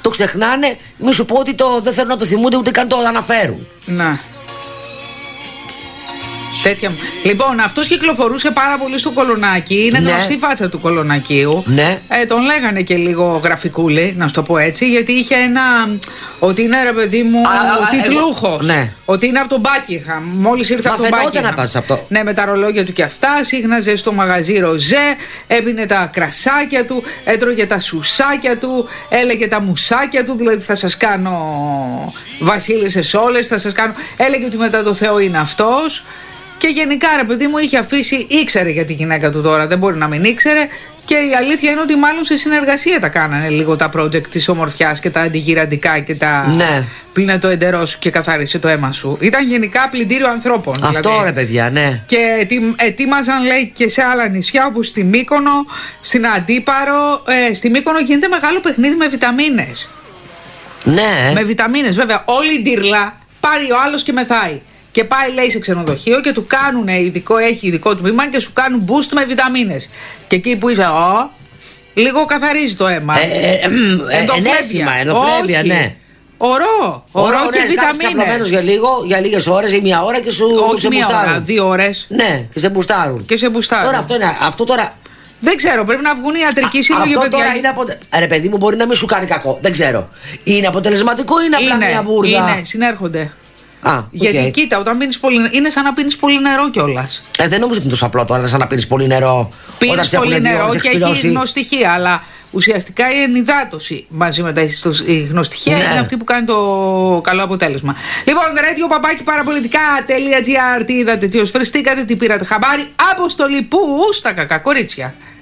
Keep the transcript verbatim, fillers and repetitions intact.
το ξεχνάνε. Μη σου πω ότι το, δεν θέλουν να το θυμούνται ούτε καν το αναφέρουν. Να. Τέτοια. Λοιπόν, αυτός κυκλοφορούσε πάρα πολύ στο Κολονάκι. Είναι ναι. γνωστή φάτσα του Κολονακίου. Ναι. Ε, τον λέγανε και λίγο γραφικούλη, να σου το πω έτσι, γιατί είχε ένα. Ότι είναι ρε παιδί μου τιτλούχος. Ναι. Ότι είναι από τον Buckingham. Μόλις ήρθε από τον Buckingham. Αυτό. Ναι, με τα ρολόγια του και αυτά. Σύχναζε στο μαγαζί ροζέ. Έπινε τα κρασάκια του. Έτρωγε τα σουσάκια του. Έλεγε τα μουσάκια του. Δηλαδή θα σας κάνω βασίλισσες όλες. Θα σας κάνω. Έλεγε ότι μετά το Θεό είναι αυτός. Και γενικά ρε παιδί μου είχε αφήσει, ήξερε για τη γυναίκα του τώρα, δεν μπορεί να μην ήξερε. Και η αλήθεια είναι ότι μάλλον σε συνεργασία τα κάνανε λίγο τα project της ομορφιάς και τα αντιγυραντικά και τα ναι. πλύνε το εντερό σου και καθάρισε το αίμα σου. Ήταν γενικά πλυντήριο ανθρώπων. Αυτό δηλαδή. Ρε παιδιά, ναι. Και ετοίμαζαν λέει και σε άλλα νησιά όπως στη Μύκονο, στην Αντίπαρο. Ε, στη Μύκονο γίνεται μεγάλο παιχνίδι με βιταμίνες. Ναι. Με βιταμίνες βέβαια. Όλη η ντύρλα πάρει ο άλλος και μεθάει. Και πάει λέει σε ξενοδοχείο και του κάνουν ειδικό, έχει ειδικό τμήμα και σου κάνουν boost με βιταμίνες. Και εκεί που είσαι, ο, λίγο καθαρίζει το αίμα. Ε, ε, ε, ενδοφλέβεια, ενδοφλέβεια, ναι. Ωρό, ωρό ναι, και βιταμίνες. Για λίγο, για λίγες ώρες ή μια ώρα και σου Όχι σε μια μπουστάρουν. ώρα, δύο ώρες. Ναι, και σε μπουστάρουν. Και σε μπουστάρουν. Τώρα αυτό είναι, αυτό τώρα. Δεν ξέρω, πρέπει να βγουν οι ιατρικοί σύλλογοι. Αυτό παιδιά. Τώρα είναι αποτε... Ρε παιδί μου, μπορεί να μην σου κάνει κακό. Δεν ξέρω. Είναι αποτελεσματικό ή είναι απλά μια μπούρδα? Είναι, συνέρχονται. Α, okay. Γιατί κοίτα, όταν πίνεις πολύ νερό, είναι σαν να πίνεις πολύ νερό κιόλας. Ε, δεν νομίζω ότι είναι τόσο απλό τώρα, σαν να πίνεις πολύ νερό. Πίνεις πολύ νερό και έχει γνωστοιχεία, αλλά ουσιαστικά η ενυδάτωση μαζί με τα γνωστοιχεία ναι. είναι αυτή που κάνει το καλό αποτέλεσμα. Λοιπόν, radio παπάκι παραπολιτικά.gr, τι είδατε, τι ως φρεστήκατε, τι πήρατε χαμπάρι, αποστολή που στα κακά κορίτσια.